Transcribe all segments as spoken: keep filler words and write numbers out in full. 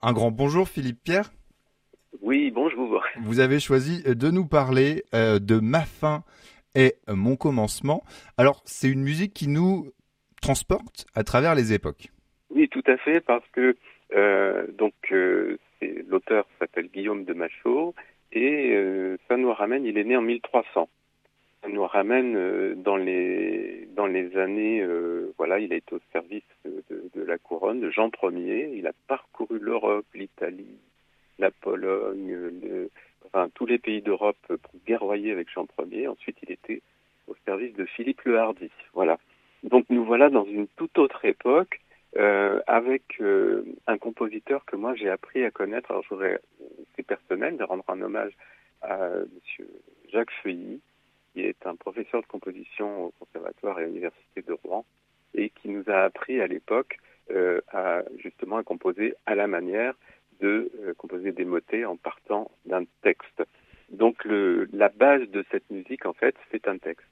Un grand bonjour Philippe Pierre. Oui, bonjour. Vous avez choisi de nous parler euh, de Ma fin est mon commencement. Alors, c'est une musique qui nous transporte à travers les époques. Oui, tout à fait, parce que euh, donc euh, c'est, l'auteur s'appelle Guillaume de Machaut et euh, ça nous ramène, il est né en mille trois cents. Ça nous ramène euh, dans les dans les années, euh, voilà, il a été au service de, de, de la couronne de Jean Ier. Il a parcouru l'Europe, l'Italie, la Pologne, le, enfin tous les pays d'Europe pour guerroyer avec Jean Ier. Ensuite, il était au service de Philippe le Hardi. Voilà. Donc nous voilà dans une toute autre époque euh, avec euh, un compositeur que moi j'ai appris à connaître. Alors j'aurais, c'est personnel de rendre un hommage à Monsieur Jacques Feuilly, qui est un professeur de composition au Conservatoire et à l'Université de Rouen et qui nous a appris à l'époque euh, à justement à composer à la manière de euh, composer des motets en partant d'un texte. Donc le, la base de cette musique en fait c'est un texte.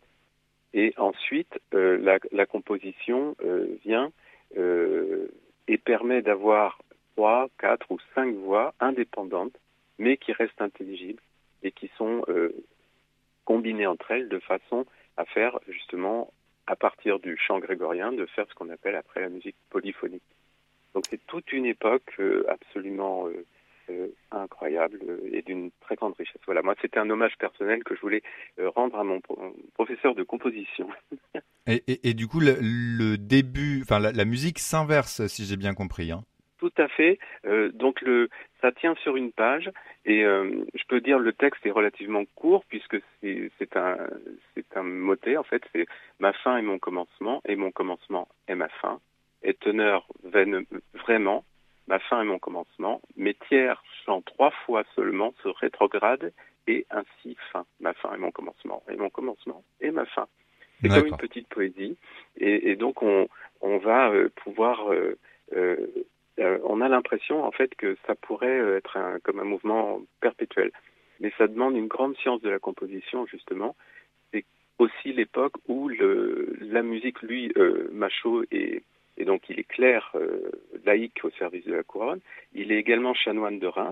Et ensuite, euh, la, la composition euh, vient euh, et permet d'avoir trois, quatre ou cinq voix indépendantes, mais qui restent intelligibles et qui sont euh, combinées entre elles de façon à faire justement, à partir du chant grégorien, de faire ce qu'on appelle après la musique polyphonique. Donc c'est toute une époque euh, absolument euh, euh, incroyable euh, et d'une très grande richesse. Voilà, moi c'était un hommage personnel que je voulais euh, rendre à mon pro- professeur de composition. Et, et, et du coup, le, le début, enfin la, la musique s'inverse, si j'ai bien compris. Hein. Tout à fait. Euh, donc le, ça tient sur une page et euh, je peux dire le texte est relativement court puisque c'est, c'est un, c'est un motet en fait. C'est ma fin est mon commencement et mon commencement est ma fin. Et teneur vaine- vraiment, ma fin est mon commencement. Mes tiers chantent trois fois seulement se rétrograde et ainsi fin. Ma fin est mon commencement et mon commencement est ma fin. C'est comme une D'accord. petite poésie et, et donc on, on va euh, pouvoir euh, euh, euh, on a l'impression en fait que ça pourrait être un, comme un mouvement perpétuel. Mais ça demande une grande science de la composition justement. C'est aussi l'époque où le, la musique, lui, euh, Machaut, est, et donc il est clerc euh, laïque au service de la couronne. Il est également chanoine de Reims.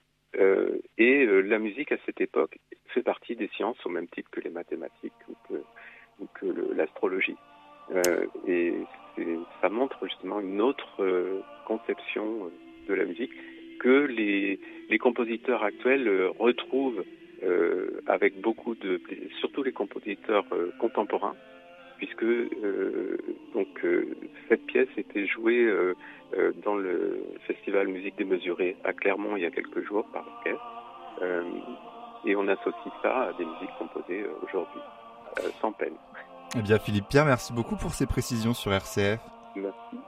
Euh, et euh, la musique à cette époque fait partie des sciences au même titre que les mathématiques ou que, ou que le, l'astrologie. Euh, et c'est, ça montre justement une autre euh, conception de la musique que les, les compositeurs actuels euh, retrouvent euh, avec beaucoup de, surtout les compositeurs euh, contemporains, puisque euh, donc euh, cette pièce était jouée euh, euh, dans le festival Musique démesurée à Clermont il y a quelques jours par l'orchestre, euh, et on associe ça à des musiques composées euh, aujourd'hui euh, sans peine. Eh bien, Philippe Pierre, merci beaucoup pour ces précisions sur R C F. Merci.